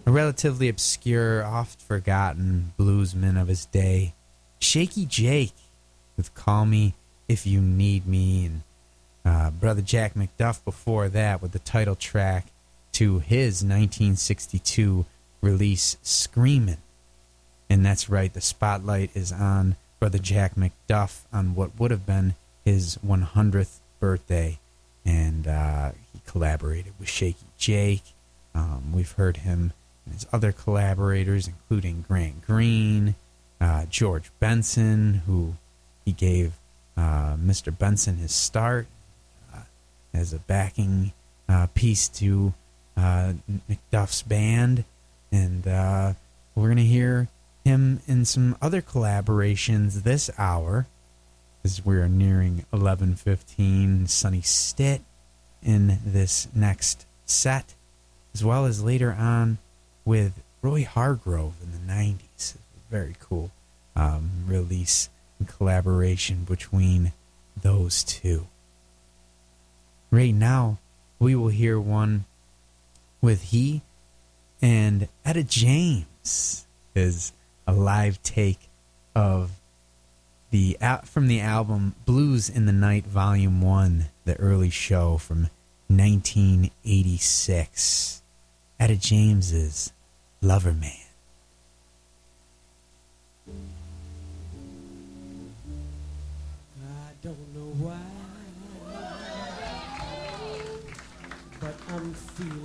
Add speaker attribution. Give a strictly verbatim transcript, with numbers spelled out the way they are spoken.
Speaker 1: a relatively obscure, oft-forgotten bluesman of his day, Shaky Jake, with Call Me If You Need Me, and uh, Brother Jack McDuff before that with the title track to his nineteen sixty-two release, Screamin'. And that's right, the spotlight is on Brother Jack McDuff on what would have been his one hundredth birthday. And uh, he collaborated with Shaky Jake. Um, we've heard him and his other collaborators, including Grant Green, uh, George Benson, who he gave uh, Mister Benson his start uh, as a backing uh, piece to uh, McDuff's band. And uh, we're going to hear him in some other collaborations this hour, as we're nearing eleven fifteen. Sonny Stitt in this next set, as well as later on with Roy Hargrove in the nineties. Very cool um, release and collaboration between those two. Right now, we will hear one with he and Etta James, is a live take of the from the album Blues in the Night Volume one, the early show from nineteen eighty-six. Etta James's Lover Man.
Speaker 2: I don't know why, but I'm feeling